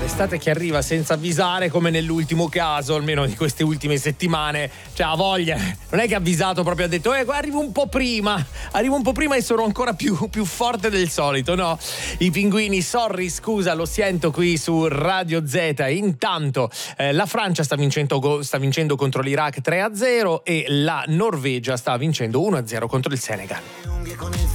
L'estate che arriva senza avvisare, come nell'ultimo caso, almeno di queste ultime settimane, cioè ha voglia, non è che ha avvisato proprio, ha detto arrivo un po' prima e sono ancora più forte del solito, no? I pinguini, sorry, scusa, lo sento qui su Radio Z. Intanto la Francia sta vincendo contro l'Iraq 3-0 e la Norvegia sta vincendo 1-0 contro il Senegal.